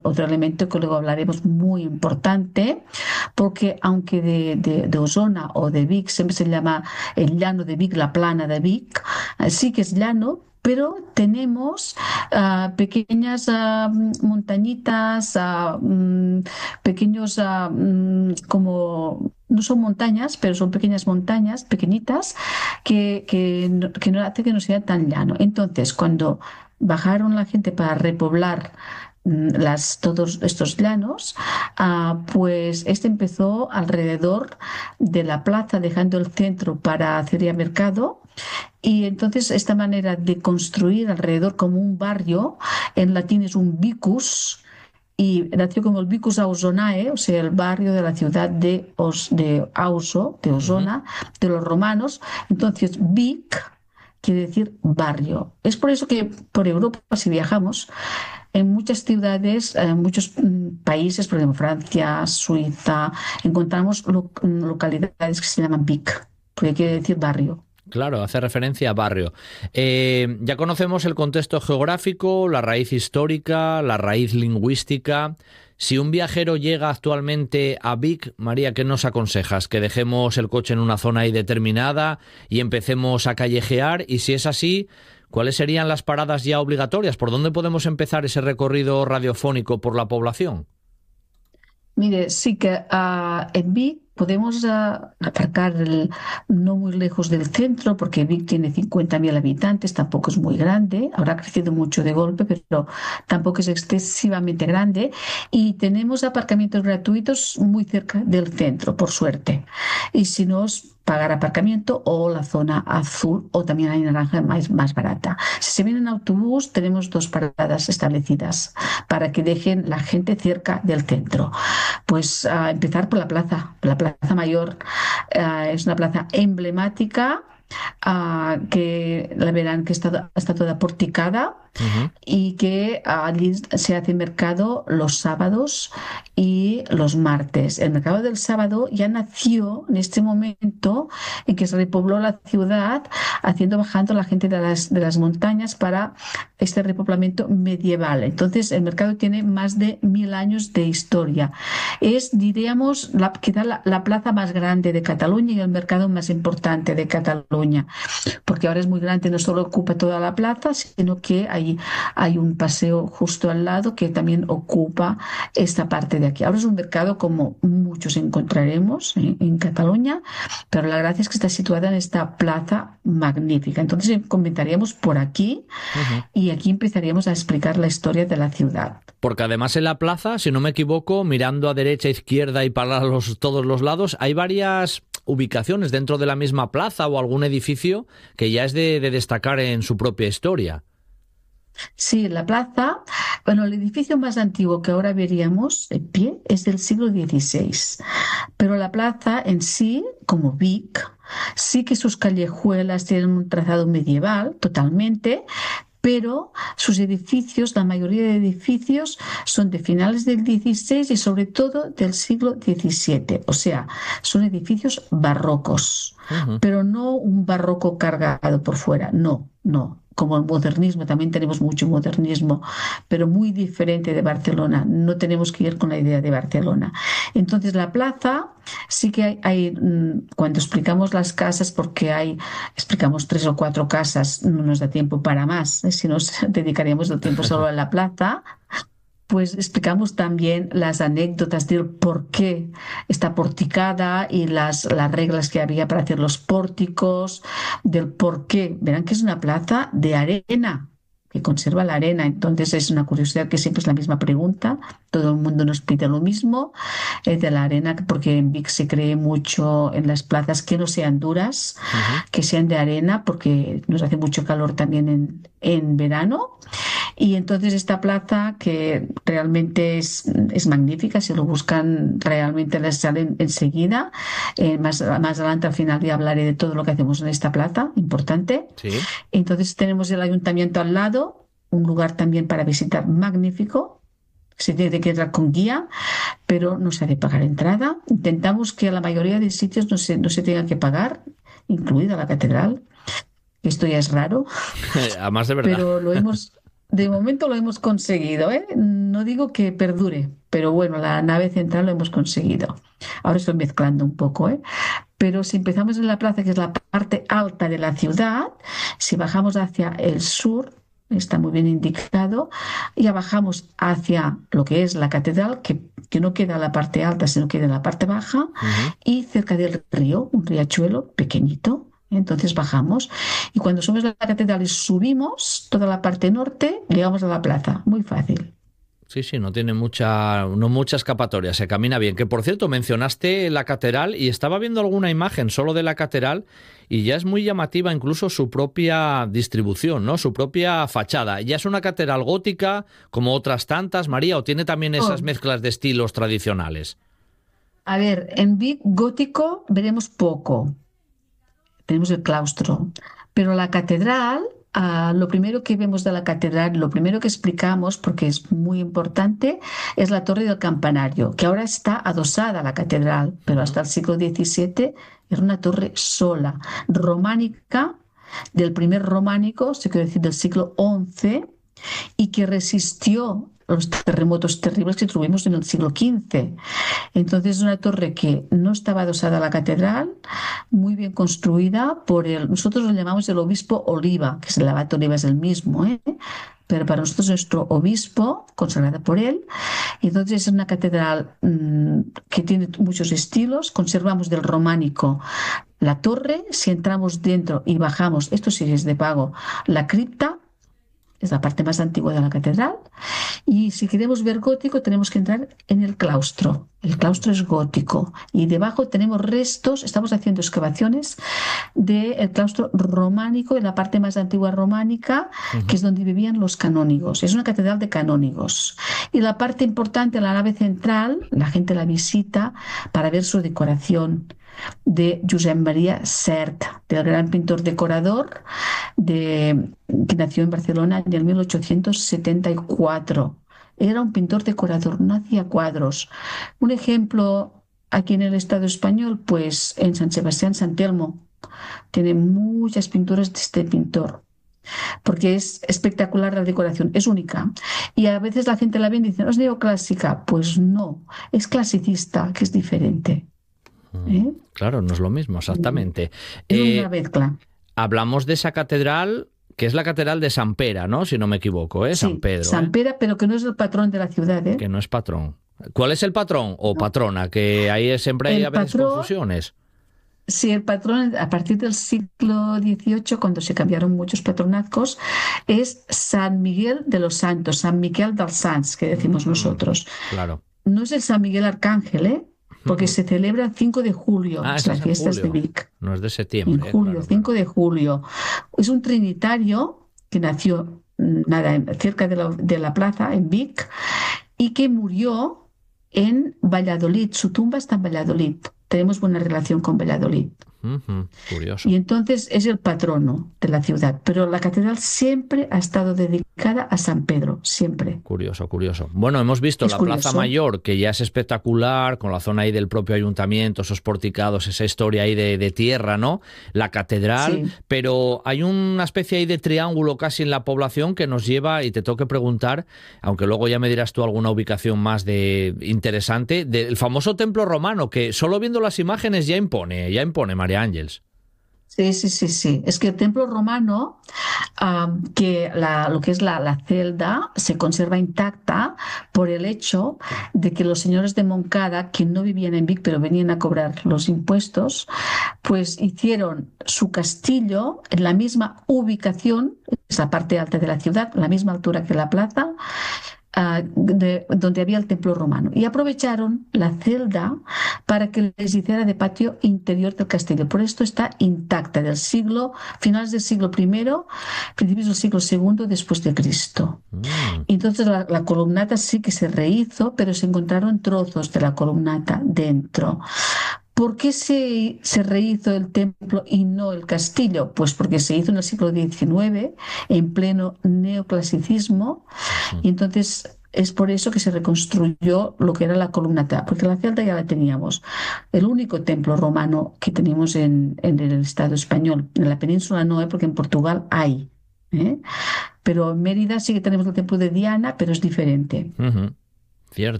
otro elemento que luego hablaremos muy importante, porque aunque de Osona o de Vic siempre se llama el llano de Vic, la plana de Vic, sí que es llano. Pero tenemos pequeñas montañitas, pequeños como no son montañas, pero son pequeñas montañas, pequeñitas, que no hace que no sea tan llano. Entonces, cuando bajaron la gente para repoblar todos estos llanos, pues este empezó alrededor de la plaza, dejando el centro para hacer ya mercado. Y entonces esta manera de construir alrededor como un barrio, en latín es un vicus, y nació como el Vicus Ausonae, o sea, el barrio de la ciudad de Auso, de Ujú. Osona, de los romanos. Entonces, Vic quiere decir barrio. Es por eso que por Europa, si viajamos, en muchas ciudades, en muchos países, por ejemplo, Francia, Suiza, encontramos localidades que se llaman Vic, porque quiere decir barrio. Claro, hace referencia a barrio. Ya conocemos el contexto geográfico, la raíz histórica, la raíz lingüística. Si un viajero llega actualmente a Vic, María, ¿qué nos aconsejas? ¿Que dejemos el coche en una zona ahí determinada y empecemos a callejear? Y si es así, ¿cuáles serían las paradas ya obligatorias? ¿Por dónde podemos empezar ese recorrido radiofónico por la población? Mire, sí que en Vic podemos aparcar no muy lejos del centro, porque Vic tiene 50.000 habitantes, tampoco es muy grande, habrá crecido mucho de golpe, pero tampoco es excesivamente grande. Y tenemos aparcamientos gratuitos muy cerca del centro, por suerte. Y si no, es pagar aparcamiento o la zona azul, o también hay naranja más barata. Si se viene en autobús, tenemos dos paradas establecidas para que dejen la gente cerca del centro. Pues a empezar por la Plaza Mayor. Es una plaza emblemática, que la verán que está toda porticada, Ujú. y que allí se hace mercado los sábados y los martes. El mercado del sábado ya nació en este momento en que se repobló la ciudad, bajando la gente de las montañas para este repoblamiento medieval. Entonces, el mercado tiene más de 1.000 años de historia. Es, diríamos, quizá la plaza más grande de Cataluña y el mercado más importante de Cataluña, porque ahora es muy grande, no solo ocupa toda la plaza, sino que hay un paseo justo al lado que también ocupa esta parte de aquí. Ahora es un mercado como muchos encontraremos en Cataluña, pero la gracia es que está situada en esta plaza magnífica. Entonces comenzaríamos por aquí Ujú. y aquí empezaríamos a explicar la historia de la ciudad. Porque además en la plaza, si no me equivoco, mirando a derecha, izquierda y para todos los lados, hay varias ubicaciones dentro de la misma plaza o algún edificio que ya es de destacar en su propia historia. Sí, la plaza, bueno, el edificio más antiguo que ahora veríamos en pie es del siglo XVI, pero la plaza en sí, como Vic, sí que sus callejuelas tienen un trazado medieval totalmente, pero sus edificios, la mayoría de edificios son de finales del XVI y sobre todo del siglo XVII, o sea, son edificios barrocos, Ujú. pero no un barroco cargado por fuera, no, no. Como el modernismo, también tenemos mucho modernismo, pero muy diferente de Barcelona. No tenemos que ir con la idea de Barcelona. Entonces, la plaza sí que cuando explicamos las casas, porque explicamos 3 o 4 casas, no nos da tiempo para más, si nos dedicaríamos el tiempo solo a la plaza, pues explicamos también las anécdotas del por qué está porticada y las reglas que había para hacer los pórticos, del por qué. Verán que es una plaza de arena, que conserva la arena. Entonces es una curiosidad que siempre es la misma pregunta. Todo el mundo nos pide lo mismo, de la arena, porque en Vic se cree mucho en las plazas que no sean duras, Ujú. que sean de arena, porque nos hace mucho calor también en verano. Y entonces esta plaza, que realmente es magnífica, si lo buscan realmente les salen enseguida. Más adelante al final ya hablaré de todo lo que hacemos en esta plaza, importante. Sí. Entonces tenemos el ayuntamiento al lado, un lugar también para visitar magnífico. Se tiene que entrar con guía, pero no se ha de pagar entrada. Intentamos que la mayoría de sitios no se tenga que pagar, incluida la catedral. Esto ya es raro, Además de verdad. pero de momento lo hemos conseguido, ¿eh? no digo que perdure, pero bueno, la nave central lo hemos conseguido. Ahora estoy mezclando un poco, ¿eh? Pero si empezamos en la plaza, que es la parte alta de la ciudad, si bajamos hacia el sur, está muy bien indicado, y ya bajamos hacia lo que es la catedral, que no queda en la parte alta, sino que queda en la parte baja, Ujú. y cerca del río, un riachuelo pequeñito. Entonces bajamos y cuando subimos la catedral y subimos toda la parte norte, llegamos a la plaza. Muy fácil. Sí, sí, no tiene mucha escapatoria, se camina bien. Que por cierto, mencionaste la catedral y estaba viendo alguna imagen solo de la catedral y ya es muy llamativa incluso su propia distribución, ¿no? Su propia fachada. ¿Ya es una catedral gótica como otras tantas, María, o tiene también esas Oh, mezclas de estilos tradicionales? a ver, en Vic gótico veremos poco. Tenemos el claustro, pero la catedral, lo primero que vemos de la catedral, lo primero que explicamos, porque es muy importante, es la torre del campanario, que ahora está adosada a la catedral, pero Ujú. hasta el siglo XVII era una torre sola, románica, del primer románico, se quiere decir del siglo XI, y que resistió los terremotos terribles que tuvimos en el siglo XV. Entonces es una torre que no estaba adosada a la catedral, muy bien construida por nosotros lo llamamos el obispo Oliva, que es el abad Oliva es el mismo, ¿eh? Pero para nosotros nuestro obispo, consagrada por él, y entonces es una catedral que tiene muchos estilos, conservamos del románico la torre, si entramos dentro y bajamos, esto sí es de pago, la cripta, es la parte más antigua de la catedral. Y si queremos ver gótico, tenemos que entrar en el claustro. El claustro es gótico. Y debajo tenemos restos, estamos haciendo excavaciones del claustro románico, en la parte más antigua románica, que Ujú. es donde vivían los canónigos. Es una catedral de canónigos. Y la parte importante, la nave central, la gente la visita para ver su decoración de Josep Maria Sert, del gran pintor decorador que nació en Barcelona en el 1874. Era un pintor decorador, no hacía cuadros. Un ejemplo aquí en el Estado español, pues en San Sebastián, San Telmo, tiene muchas pinturas de este pintor, porque es espectacular la decoración, es única. Y a veces la gente la ve y dice, ¿no es neoclásica? Pues no, es clasicista, que es diferente. ¿Eh? Claro, no es lo mismo, exactamente. Es una Eh, mezcla. Hablamos de esa catedral, que es la catedral de San Pera, ¿no? Si no me equivoco, ¿eh? San Sí, Pedro, San ¿eh? Pera, pero que no es el patrón de la ciudad, ¿eh? Que no es patrón. ¿Cuál es el patrón o No. patrona? Que ahí siempre hay El a veces patrón, confusiones. sí, el patrón a partir del siglo XVIII, cuando se cambiaron muchos patronazgos, es San Miguel de los Santos, San Miguel dels Sants, que decimos Mm, nosotros. claro. No es el San Miguel Arcángel, ¿eh? Porque Ujú. se celebra el 5 de julio, Ah, es ese las es en fiestas de julio, Vic. no es de En septiembre, julio, claro, claro. 5 de julio. Es un trinitario que nació nada, cerca de la plaza, en Vic, y que murió en Valladolid. Su tumba está en Valladolid. Tenemos buena relación con Valladolid. Ujú. Y Curioso. entonces es el patrono de la ciudad. Pero la catedral siempre ha estado dedicada a San Pedro, siempre. Curioso, curioso. Bueno, hemos visto Es la Plaza curioso. Mayor, que ya es espectacular, con la zona ahí del propio ayuntamiento, esos porticados, esa historia ahí de tierra, ¿no? La catedral, Sí. pero hay una especie ahí de triángulo casi en la población que nos lleva, y te tengo que preguntar, aunque luego ya me dirás tú alguna ubicación más de interesante, del famoso templo romano, que solo viendo las imágenes ya impone, María Ángeles. Sí, sí, sí, sí. Es que el templo romano, lo que es la celda, se conserva intacta por el hecho de que los señores de Moncada, que no vivían en Vic, pero venían a cobrar los impuestos, pues hicieron su castillo en la misma ubicación, es la parte alta de la ciudad, la misma altura que la plaza, donde había el templo romano. Y aprovecharon la celda para que les hiciera de patio interior del castillo. Por esto está intacta finales del siglo I, principios del siglo II después de Cristo. Mm. Y entonces la columnata sí que se rehizo, pero se encontraron trozos de la columnata dentro. ¿Por qué se rehizo el templo y no el castillo? Pues porque se hizo en el siglo XIX, en pleno neoclasicismo, Ujú. y entonces es por eso que se reconstruyó lo que era la columnata, porque la celda ya la teníamos. El único templo romano que tenemos en el Estado español. En la península no hay, porque en Portugal hay. ¿eh? Pero en Mérida sí que tenemos el templo de Diana, pero es diferente. Ujú, cierto.